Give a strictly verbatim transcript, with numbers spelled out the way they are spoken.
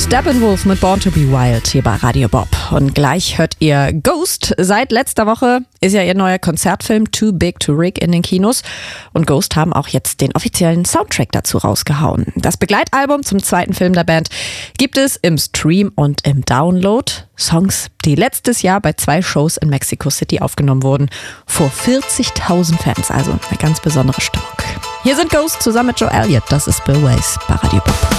Steppenwolf mit Born to be Wild hier bei Radio Bob. Und gleich hört ihr Ghost. Seit letzter Woche ist ja ihr neuer Konzertfilm Too Big to Rig in den Kinos. Und Ghost haben auch jetzt den offiziellen Soundtrack dazu rausgehauen. Das Begleitalbum zum zweiten Film der Band gibt es im Stream und im Download. Songs, die letztes Jahr bei zwei Shows in Mexico City aufgenommen wurden. Vor vierzigtausend Fans, also eine ganz besondere Stimmung. Hier sind Ghost zusammen mit Joe Elliott. Das ist Bill Weiss bei Radio Bob.